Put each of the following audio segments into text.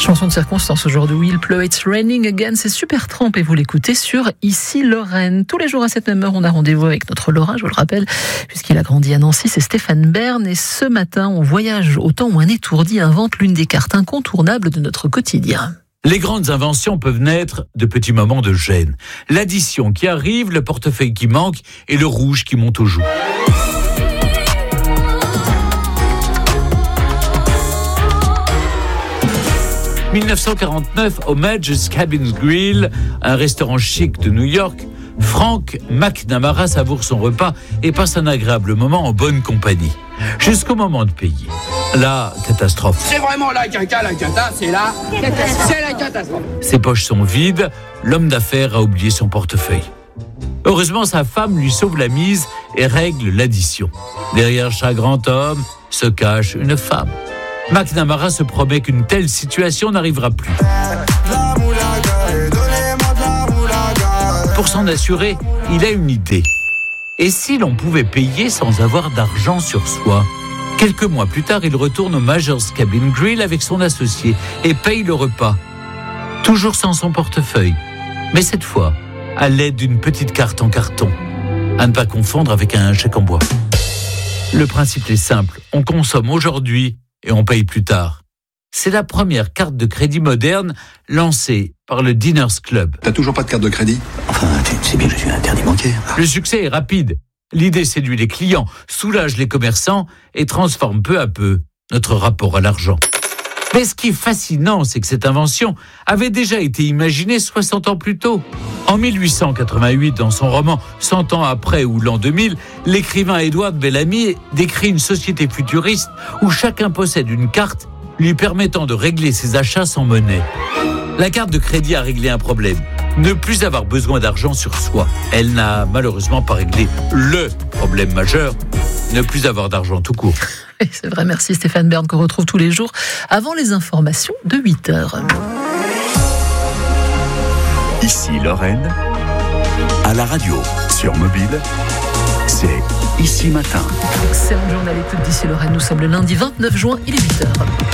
Chanson de circonstance aujourd'hui où il pleut, It's Raining Again, c'est Supertramp et vous l'écoutez sur Ici Lorraine. Tous les jours à cette même heure, on a rendez-vous avec notre Laura, je vous le rappelle, puisqu'il a grandi à Nancy, c'est Stéphane Bern. Et ce matin, on voyage au temps où un étourdi invente l'une des cartes incontournables de notre quotidien. Les grandes inventions peuvent naître de petits moments de gêne. L'addition qui arrive, le portefeuille qui manque et le rouge qui monte aux joues. « 1949, au Major's Cabin Grill, un restaurant chic de New York, Frank McNamara savoure son repas et passe un agréable moment en bonne compagnie. Jusqu'au moment de payer. La catastrophe. C'est vraiment la cata, c'est la catastrophe. Ses poches sont vides, l'homme d'affaires a oublié son portefeuille. Heureusement, sa femme lui sauve la mise et règle l'addition. Derrière chaque grand homme se cache une femme. McNamara se promet qu'une telle situation n'arrivera plus. Pour s'en assurer, il a une idée. Et si l'on pouvait payer sans avoir d'argent sur soi ? Quelques mois plus tard, il retourne au Major's Cabin Grill avec son associé et paye le repas. Toujours sans son portefeuille. Mais cette fois, à l'aide d'une petite carte en carton. À ne pas confondre avec un chèque en bois. Le principe est simple. On consomme aujourd'hui et on paye plus tard. C'est la première carte de crédit moderne lancée par le Diners Club. T'as toujours pas de carte de crédit ? Enfin, tu sais bien que je suis interdit bancaire. Le succès est rapide. L'idée séduit les clients, soulage les commerçants et transforme peu à peu notre rapport à l'argent. Mais ce qui est fascinant, c'est que cette invention avait déjà été imaginée 60 ans plus tôt. En 1888, dans son roman 100 ans après ou l'an 2000, l'écrivain Edward Bellamy décrit une société futuriste où chacun possède une carte lui permettant de régler ses achats sans monnaie. La carte de crédit a réglé un problème. Ne plus avoir besoin d'argent sur soi. Elle n'a malheureusement pas réglé le problème majeur, ne plus avoir d'argent tout court. C'est vrai, merci Stéphane Bern qu'on retrouve tous les jours avant les informations de 8h. Ici Lorraine, à la radio, sur mobile, c'est Ici Matin. Excellente journée à l'écoute d'Ici Lorraine. Nous sommes le lundi 29 juin, il est 8h.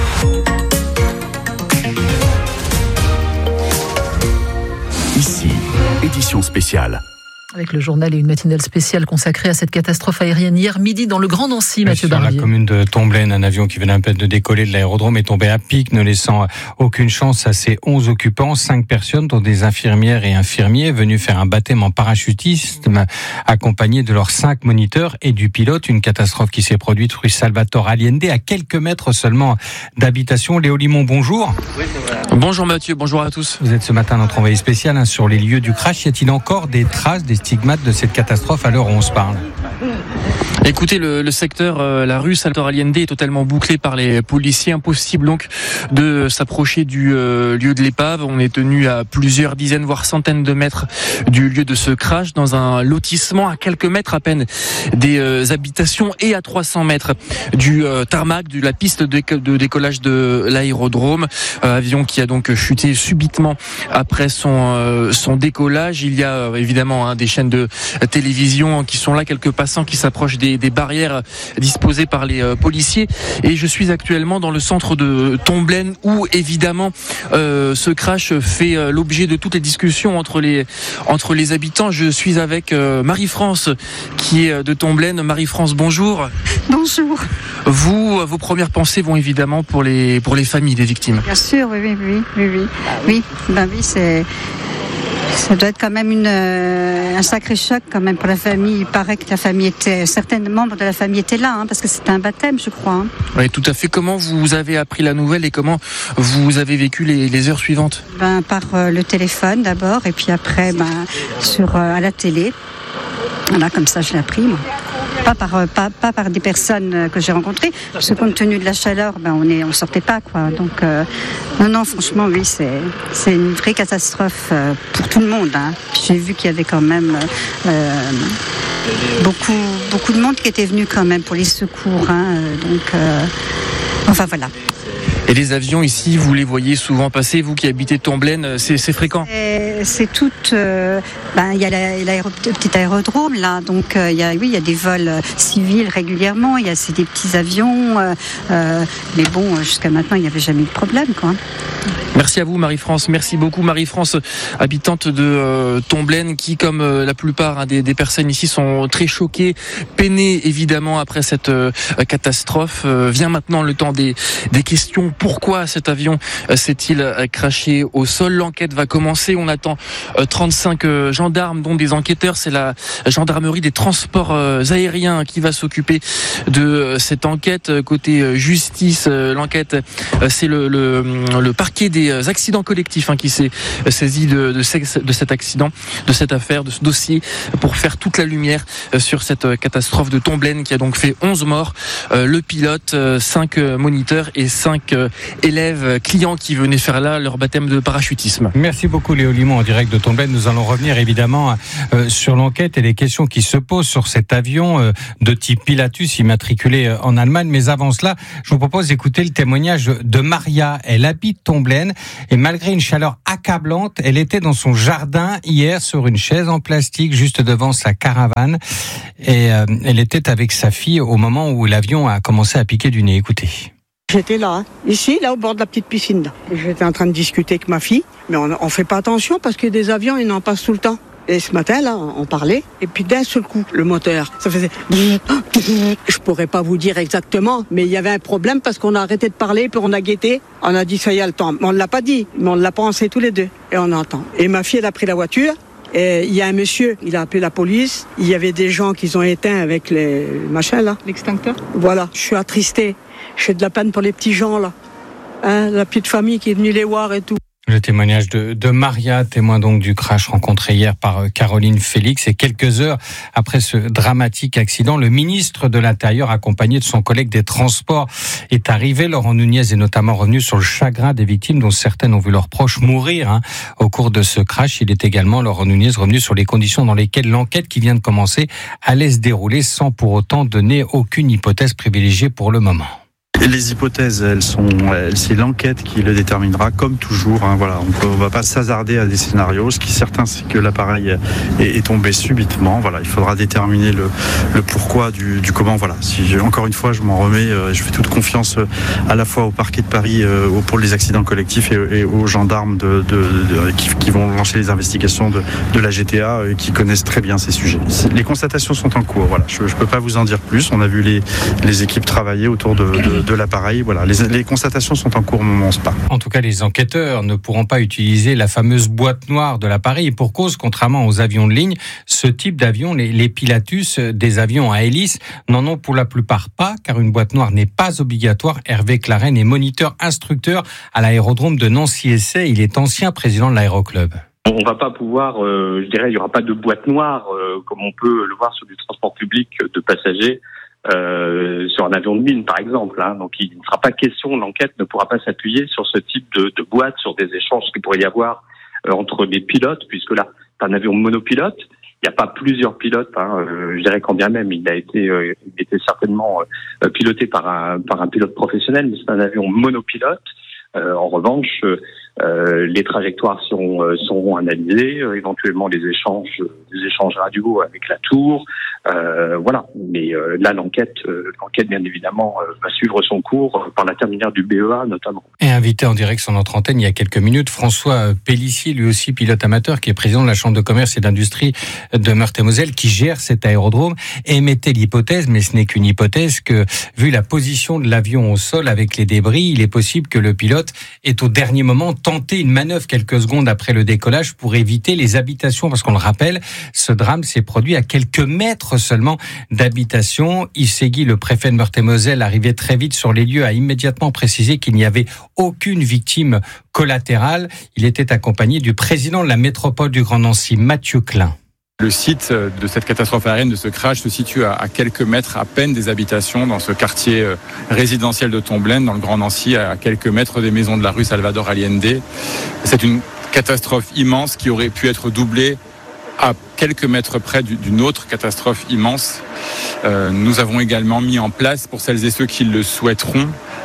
Ici, édition spéciale. Avec le journal et une matinale spéciale consacrée à cette catastrophe aérienne hier midi dans le Grand Nancy, Mathieu Barbier. Sur la commune de Tomblaine, un avion qui venait à peine de décoller de l'aérodrome est tombé à pic, ne laissant aucune chance à ses 11 occupants. 5 personnes, dont des infirmières et infirmiers, venus faire un baptême en parachutisme, accompagnés de leurs 5 moniteurs et du pilote. Une catastrophe qui s'est produite rue Salvatore Allende, à quelques mètres seulement d'habitation. Léo Limon, bonjour. Oui, c'est vrai. Bonjour Mathieu, bonjour à tous. Vous êtes ce matin notre envoyé spécial sur les lieux du crash. Y a-t-il encore des traces, des stigmates de cette catastrophe à l'heure où on se parle? Écoutez, le secteur, la rue Salvatore Allende est totalement bouclé par les policiers. Impossible donc de s'approcher du lieu de l'épave. On est tenu à plusieurs dizaines, voire centaines de mètres du lieu de ce crash, dans un lotissement à quelques mètres à peine des habitations et à 300 mètres du tarmac, de la piste de décollage de l'aérodrome. Avion qui a donc chuté subitement après son décollage. Il y a évidemment des chaînes de télévision qui sont là, quelques passants qui s'approchent des barrières disposées par les policiers. Et je suis actuellement dans le centre de Tomblaine où évidemment ce crash fait l'objet de toutes les discussions entre les habitants. Je suis avec Marie-France qui est de Tomblaine. Marie-France, bonjour. Bonjour. Vos premières pensées vont évidemment pour les familles des victimes. Bien sûr, oui, ça doit être quand même un sacré choc quand même pour la famille. Il paraît que certains membres de la famille étaient là, parce que c'était un baptême, je crois. Oui, tout à fait. Comment vous avez appris la nouvelle et comment vous avez vécu les heures suivantes ? Par le téléphone d'abord, et puis après à la télé. Voilà, comme ça je l'ai appris, moi. Pas par des personnes que j'ai rencontrées, parce que compte tenu de la chaleur, on sortait pas, quoi. Donc non, franchement, oui, c'est une vraie catastrophe pour tout le monde. J'ai vu qu'il y avait quand même beaucoup de monde qui était venu quand même pour les secours. Donc enfin voilà. Et les avions ici, vous les voyez souvent passer, vous qui habitez Tomblaine, c'est fréquent? C'est tout. Il y a le petit aérodrome là, donc il y a des vols civils régulièrement. Il y a des petits avions, mais bon, jusqu'à maintenant, il n'y avait jamais eu de problème, quoi. Merci à vous, Marie-France. Merci beaucoup, Marie-France, habitante de Tomblaine, qui, comme la plupart des personnes ici, sont très choquées, peinées évidemment après cette catastrophe. Vient maintenant le temps des questions. Pourquoi cet avion s'est-il crashé au sol? L'enquête va commencer. On attend 35 gendarmes, dont des enquêteurs. C'est la gendarmerie des transports aériens qui va s'occuper de cette enquête. Côté justice, l'enquête, c'est le parquet des accidents collectifs qui s'est saisi de cet accident, de cette affaire, de ce dossier, pour faire toute la lumière sur cette catastrophe de Tomblaine qui a donc fait 11 morts. Le pilote, 5 moniteurs et 5 élèves clients qui venaient faire là leur baptême de parachutisme. Merci beaucoup Léo Limon en direct de Tomblaine. Nous allons revenir évidemment sur l'enquête et les questions qui se posent sur cet avion de type Pilatus immatriculé en Allemagne. Mais avant cela, je vous propose d'écouter le témoignage de Maria. Elle habite Tomblaine et malgré une chaleur accablante, elle était dans son jardin hier sur une chaise en plastique juste devant sa caravane et elle était avec sa fille au moment où l'avion a commencé à piquer du nez. Écoutez. J'étais là, ici, là au bord de la petite piscine. Là. J'étais en train de discuter avec ma fille, mais on fait pas attention parce que des avions, ils en passent tout le temps. Et ce matin, là, on parlait, et puis d'un seul coup, le moteur, ça faisait... Je pourrais pas vous dire exactement, mais il y avait un problème parce qu'on a arrêté de parler, puis on a guetté. On a dit, ça y est, le temps. Mais on ne l'a pas dit, mais on l'a pensé tous les deux. Et on entend. Et ma fille, elle a pris la voiture. Et il y a un monsieur, il a appelé la police. Il y avait des gens qui ont éteint avec les machins, là. L'extincteur? Voilà. Je suis attristé. J'ai de la peine pour les petits gens, là. La petite famille qui est venue les voir et tout. Le témoignage de Maria, témoin donc du crash rencontré hier par Caroline Félix. Et quelques heures après ce dramatique accident, le ministre de l'Intérieur, accompagné de son collègue des Transports, est arrivé. Laurent Nunez est notamment revenu sur le chagrin des victimes, dont certaines ont vu leurs proches mourir au cours de ce crash. Il est également, Laurent Nunez, revenu sur les conditions dans lesquelles l'enquête qui vient de commencer allait se dérouler, sans pour autant donner aucune hypothèse privilégiée pour le moment. Les hypothèses, c'est l'enquête qui le déterminera, comme toujours. Voilà, on va pas s'hasarder à des scénarios. Ce qui est certain, c'est que l'appareil est tombé subitement. Voilà, il faudra déterminer le pourquoi du comment. Voilà. Encore une fois, je m'en remets. Je fais toute confiance à la fois au parquet de Paris, au pôle des accidents collectifs et aux gendarmes qui vont lancer les investigations de la GTA, qui connaissent très bien ces sujets. Les constatations sont en cours. Voilà, je peux pas vous en dire plus. On a vu les équipes travailler autour de l'appareil. Voilà, les constatations sont en cours au moment où on se parle. En tout cas, les enquêteurs ne pourront pas utiliser la fameuse boîte noire de l'appareil. Et pour cause, contrairement aux avions de ligne, ce type d'avion, les Pilatus, des avions à hélice, n'en ont pour la plupart pas, car une boîte noire n'est pas obligatoire. Hervé Claren est moniteur instructeur à l'aérodrome de Nancy-Essay. Il est ancien président de l'aéroclub. On va pas pouvoir, il y aura pas de boîte noire comme on peut le voir sur du transport public de passagers. Sur un avion de mine, par exemple. Donc, il ne sera pas question, l'enquête ne pourra pas s'appuyer sur ce type de boîte, sur des échanges qu'il pourrait y avoir entre des pilotes, puisque là, c'est un avion monopilote. Il n'y a pas plusieurs pilotes. Je dirais quand bien même, il était certainement piloté par un pilote professionnel, mais c'est un avion monopilote. En revanche, les trajectoires seront analysées, éventuellement les échanges radio avec la tour, voilà. Mais là, l'enquête bien évidemment va suivre son cours par l'intermédiaire du BEA notamment. Et invité en direct sur notre antenne il y a quelques minutes, François Pellissier, lui aussi pilote amateur, qui est président de la Chambre de commerce et d'industrie de Meurthe-et-Moselle, qui gère cet aérodrome, émettait l'hypothèse, mais ce n'est qu'une hypothèse, que vu la position de l'avion au sol avec les débris, il est possible que le pilote ait au dernier moment tenté une manœuvre quelques secondes après le décollage pour éviter les habitations, parce qu'on le rappelle, ce drame s'est produit à quelques mètres seulement d'habitation. Yves Segui, le préfet de Meurthe-et-Moselle, arrivé très vite sur les lieux, a immédiatement précisé qu'il n'y avait aucune victime collatérale. Il était accompagné du président de la métropole du Grand Nancy, Mathieu Klein. Le site de cette catastrophe aérienne, de ce crash, se situe à quelques mètres à peine des habitations dans ce quartier résidentiel de Tomblaine, dans le Grand Nancy, à quelques mètres des maisons de la rue Salvador Allende. C'est une catastrophe immense qui aurait pu être doublée à quelques mètres près d'une autre catastrophe immense. Nous avons également mis en place, pour celles et ceux qui le souhaiteront,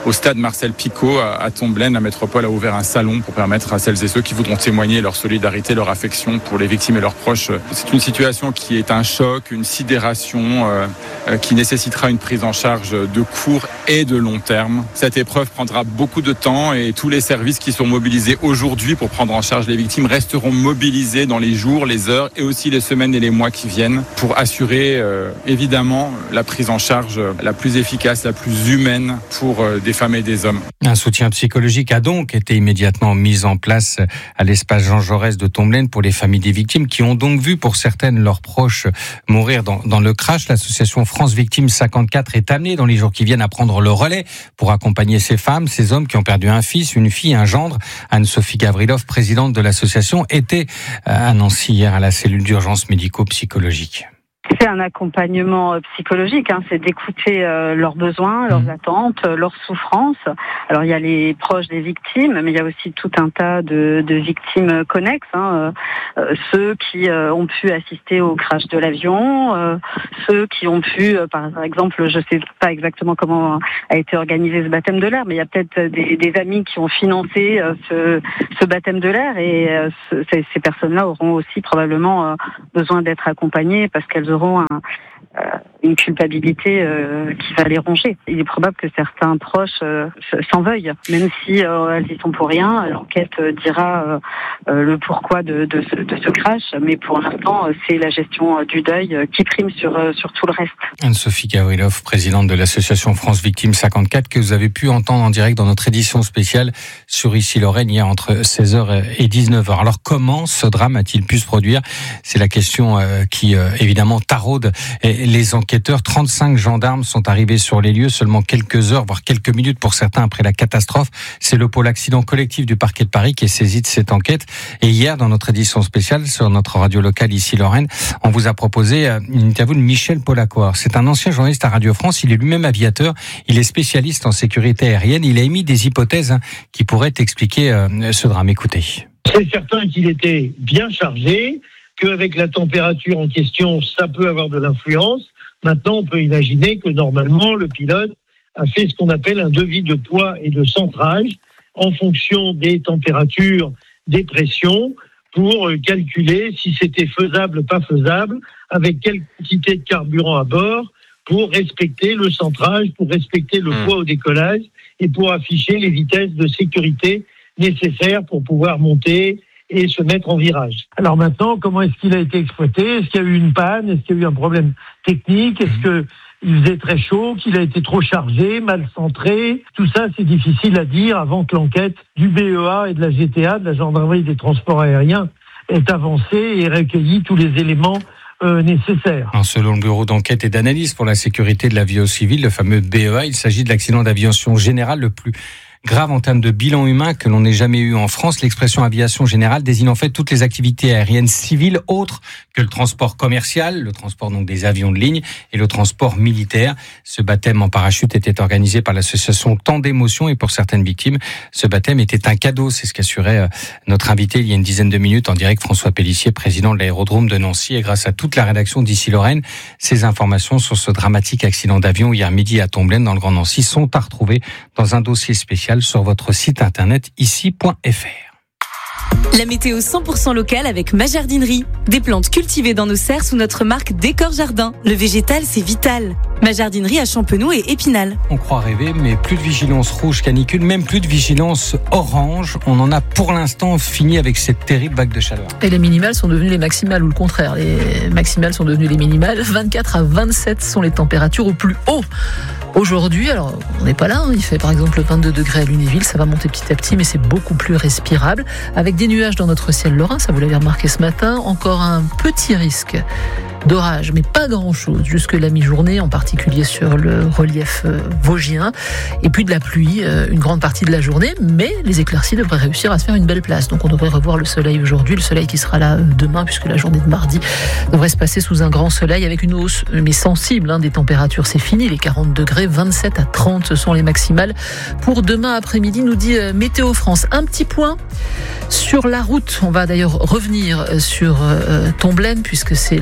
Au stade Marcel Picot à Tomblaine, la métropole a ouvert un salon pour permettre à celles et ceux qui voudront témoigner leur solidarité, leur affection pour les victimes et leurs proches. C'est une situation qui est un choc, une sidération qui nécessitera une prise en charge de court et de long terme. Cette épreuve prendra beaucoup de temps et tous les services qui sont mobilisés aujourd'hui pour prendre en charge les victimes resteront mobilisés dans les jours, les heures et aussi les semaines et les mois qui viennent pour assurer évidemment la prise en charge la plus efficace, la plus humaine pour des femmes et des hommes. Un soutien psychologique a donc été immédiatement mis en place à l'espace Jean Jaurès de Tomblaine pour les familles des victimes qui ont donc vu pour certaines leurs proches mourir dans le crash. L'association France Victimes 54 est amenée dans les jours qui viennent à prendre le relais pour accompagner ces femmes, ces hommes qui ont perdu un fils, une fille, un gendre. Anne-Sophie Gavrilov, présidente de l'association, était à Nancy hier à la cellule d'urgence médico-psychologique. C'est un accompagnement psychologique, c'est d'écouter leurs besoins, leurs attentes, leurs souffrances. Alors il y a les proches des victimes, mais il y a aussi tout un tas de victimes connexes, ceux qui ont pu assister au crash de l'avion, ceux qui ont pu, par exemple, je sais pas exactement comment a été organisé ce baptême de l'air, mais il y a peut-être des amis qui ont financé ce baptême de l'air et ces personnes-là auront aussi probablement besoin d'être accompagnées parce qu'elles auront une culpabilité qui va les ronger. Il est probable que certains proches s'en veuillent, même si elles y sont pour rien. L'enquête dira le pourquoi de ce crash, mais pour l'instant, c'est la gestion du deuil qui prime sur tout le reste. Anne-Sophie Gavrilov, présidente de l'association France Victimes 54, que vous avez pu entendre en direct dans notre édition spéciale sur Ici Lorraine hier entre 16h et 19h. Alors comment ce drame a-t-il pu se produire ? C'est la question qui évidemment taraude les enquêteurs. 35 gendarmes sont arrivés sur les lieux seulement quelques heures, voire quelques minutes pour certains après la catastrophe. C'est le pôle accident collectif du parquet de Paris qui est saisi de cette enquête. Et hier, dans notre édition spéciale sur notre radio locale Ici Lorraine, on vous a proposé une interview de Michel Polacoir. C'est un ancien journaliste à Radio France. Il est lui-même aviateur. Il est spécialiste en sécurité aérienne. Il a émis des hypothèses qui pourraient expliquer ce drame. Écoutez. C'est certain qu'il était bien chargé, qu'avec la température en question, ça peut avoir de l'influence. Maintenant, on peut imaginer que normalement, le pilote a fait ce qu'on appelle un devis de poids et de centrage en fonction des températures, des pressions, pour calculer si c'était faisable ou pas faisable, avec quelle quantité de carburant à bord, pour respecter le centrage, pour respecter le poids au décollage et pour afficher les vitesses de sécurité nécessaires pour pouvoir monter et se mettre en virage. Alors maintenant, comment est-ce qu'il a été exploité ? Est-ce qu'il y a eu une panne ? Est-ce qu'il y a eu un problème technique ? Est-ce qu'il faisait très chaud, qu'il a été trop chargé, mal centré ? Tout ça, c'est difficile à dire avant que l'enquête du BEA et de la GTA, de la Gendarmerie des Transports Aériens, ait avancé et recueilli tous les éléments nécessaires. Selon le bureau d'enquête et d'analyse pour la sécurité de l'aviation civile, le fameux BEA, il s'agit de l'accident d'aviation générale le plus grave en termes de bilan humain que l'on ait jamais eu en France. L'expression aviation générale désigne en fait toutes les activités aériennes civiles autres que le transport commercial, le transport donc des avions de ligne et le transport militaire. Ce baptême en parachute était organisé par l'association Temps d'émotion et pour certaines victimes, ce baptême était un cadeau. C'est ce qu'assurait notre invité il y a une dizaine de minutes en direct, François Pellissier, président de l'aérodrome de Nancy. Et grâce à toute la rédaction d'Ici Lorraine, ces informations sur ce dramatique accident d'avion hier midi à Tomblaine dans le Grand Nancy sont à retrouver dans un dossier spécial sur votre site internet ici.fr. La météo 100% locale avec ma jardinerie. Des plantes cultivées dans nos serres sous notre marque Décor Jardin. Le végétal, c'est vital. Ma jardinerie à Champenoux et Épinal. On croit rêver, mais plus de vigilance rouge canicule, même plus de vigilance orange. On en a pour l'instant fini avec cette terrible vague de chaleur. Et les minimales sont devenues les maximales ou le contraire. Les maximales sont devenues les minimales. 24 à 27 sont les températures au plus haut. Aujourd'hui, alors on n'est pas là, il fait par exemple 22 degrés à Lunéville, ça va monter petit à petit, mais c'est beaucoup plus respirable. Avec des nuages dans notre ciel lorrain, ça vous l'avez remarqué ce matin, encore un petit risque d'orage, mais pas grand-chose jusque la mi-journée, en particulier sur le relief vosgien. Et puis de la pluie une grande partie de la journée, mais les éclaircies devraient réussir à se faire une belle place. Donc on devrait revoir le soleil aujourd'hui, le soleil qui sera là demain, puisque la journée de mardi devrait se passer sous un grand soleil avec une hausse, mais sensible, des températures. C'est fini, les 40 degrés, 27 à 30, ce sont les maximales pour demain après-midi, nous dit Météo France. Un petit point sur la route. On va d'ailleurs revenir sur Tomblaine, puisque c'est l'information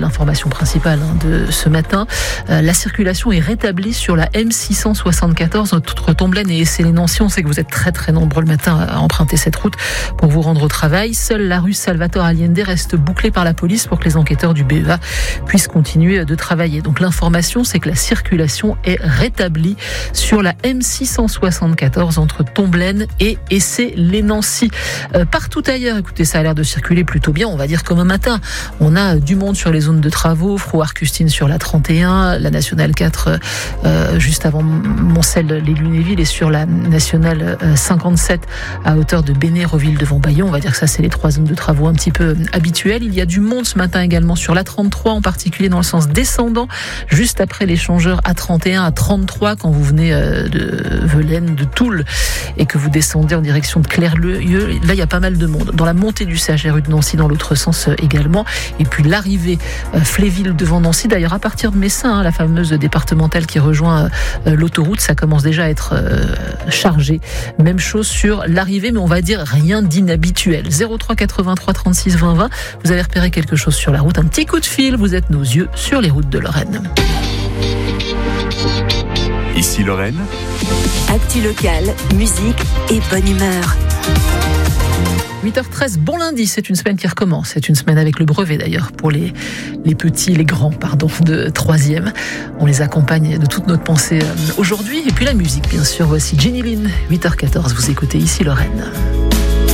principale de ce matin. La circulation est rétablie sur la M674 entre Tomblaine et Essey-les-Nancy. On sait que vous êtes très très nombreux le matin à emprunter cette route pour vous rendre au travail. Seule la rue Salvatore Allende reste bouclée par la police pour que les enquêteurs du BEVA puissent continuer de travailler. Donc l'information, c'est que la circulation est rétablie sur la M674 entre Tomblaine et Essey-les-Nancy. Partout ailleurs, écoutez, ça a l'air de circuler plutôt bien, on va dire comme un matin. On a du monde sur les zones de travaux, Frouard-Custine sur la 31, la nationale 4 juste avant Moncel-les-Lunéville et sur la nationale 57 à hauteur de Béné-Roville devant Bayonne. On va dire que ça, c'est les 3 zones de travaux un petit peu habituelles. Il y a du monde ce matin également sur la 33, en particulier dans le sens descendant, juste après l'échangeur A31 à 33 quand vous venez de Velaines, de Toul et que vous descendez en direction de Clairlieu. Là, il y a pas mal de monde. Dans la montée du CHRU de Nancy, dans l'autre sens également. Et puis l'arrivée Fléville devant Nancy. D'ailleurs, à partir de Messin, la fameuse départementale qui rejoint l'autoroute, ça commence déjà à être chargé. Même chose sur l'arrivée, mais on va dire rien d'inhabituel. 03 83 36 20 20. Vous avez repéré quelque chose sur la route, un petit coup de fil. Vous êtes nos yeux sur les routes de Lorraine. Ici Lorraine. Actu locale, musique et bonne humeur. 8h13, bon lundi, c'est une semaine qui recommence. C'est une semaine avec le brevet d'ailleurs pour les petits, les grands, de 3e. On les accompagne de toute notre pensée aujourd'hui. Et puis la musique, bien sûr. Voici Jenny Lynn, 8h14, vous écoutez Ici Lorraine.